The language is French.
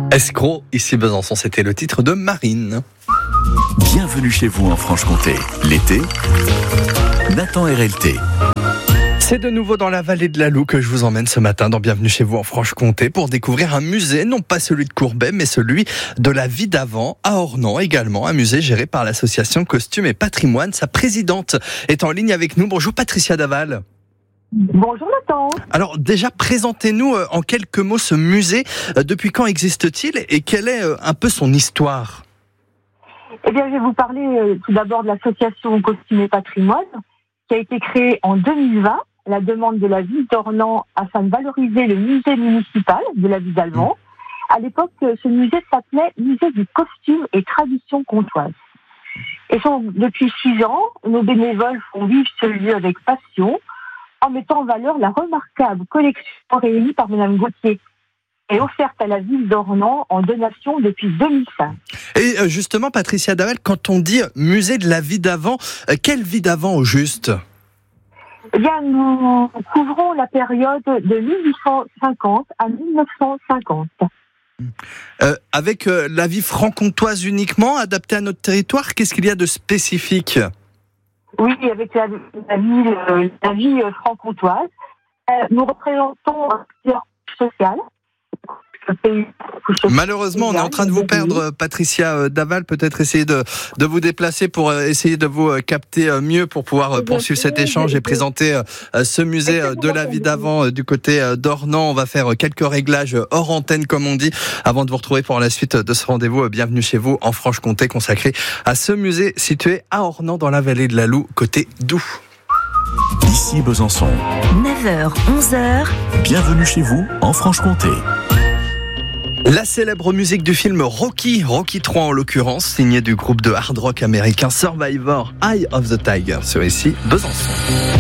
Escroc, ici Besançon, c'était le titre de Marine. Bienvenue chez vous en Franche-Comté. L'été, Nathan RLT. C'est de nouveau dans la vallée de la Loue que je vous emmène ce matin dans Bienvenue chez vous en Franche-Comté pour découvrir un musée, non pas celui de Courbet, mais celui de la vie d'avant à Ornans également, un musée géré par l'association Costumes et Patrimoine. Sa présidente est en ligne avec nous. Bonjour Patricia Daval. Bonjour Nathan. Alors déjà, présentez-nous en quelques mots ce musée. Depuis quand existe-t-il et quelle est un peu son histoire ? Eh bien, je vais vous parler tout d'abord de l'association Costumes et Patrimoine qui a été créée en 2020 à la demande de la ville d'Ornans afin de valoriser le musée municipal de la ville d'Albon. À l'époque, ce musée s'appelait Musée du costume et tradition comtoise. Et depuis 6 ans, nos bénévoles font vivre ce lieu avec passion en mettant en valeur la remarquable collection réunie par Madame Gauthier et offerte à la ville d'Ornans en donation depuis 2005. Et justement, Patricia Daval, quand on dit musée de la vie d'avant, quelle vie d'avant au juste ? Eh bien, nous couvrons la période de 1850 à 1950. Avec la vie franc-comtoise uniquement, adaptée à notre territoire, qu'est-ce qu'il y a de spécifique ? Oui, avec la vie franc-comtoise. Nous représentons plusieurs couches sociales. Malheureusement, on est en train de vous perdre, Patricia Daval. Peut-être essayer de vous déplacer pour essayer de vous capter mieux pour pouvoir poursuivre cet échange et présenter ce musée de la vie d'avant du côté d'Ornans. On va faire quelques réglages hors antenne, comme on dit, avant de vous retrouver pour la suite de ce rendez-vous. Bienvenue chez vous en Franche-Comté, consacré à ce musée situé à Ornans, dans la vallée de la Loue, côté Doubs. Ici Besançon. 9h, 11h. Bienvenue chez vous en Franche-Comté. La célèbre musique du film Rocky 3 en l'occurrence, signée du groupe de hard rock américain Survivor, Eye of the Tiger, sur ici Besançon.